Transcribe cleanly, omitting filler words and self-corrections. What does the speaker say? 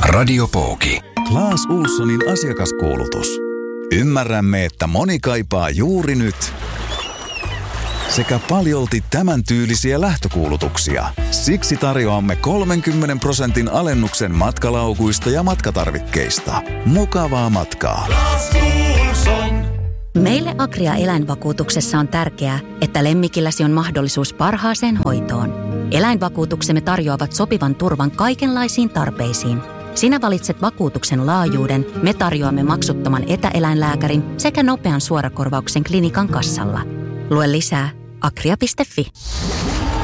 Radio Pooki. Claes Ohlsonin asiakaskuulutus. Ymmärrämme, että moni kaipaa juuri nyt sekä paljolti tämän tyylisiä lähtökuulutuksia. Siksi tarjoamme 30% alennuksen matkalaukuista ja matkatarvikkeista. Mukavaa matkaa. Meille Agria eläinvakuutuksessa on tärkeää, että lemmikilläsi on mahdollisuus parhaaseen hoitoon. Eläinvakuutuksemme tarjoavat sopivan turvan kaikenlaisiin tarpeisiin. Sinä valitset vakuutuksen laajuuden, me tarjoamme maksuttoman etäeläinlääkärin sekä nopean suorakorvauksen klinikan kassalla. Lue lisää agria.fi.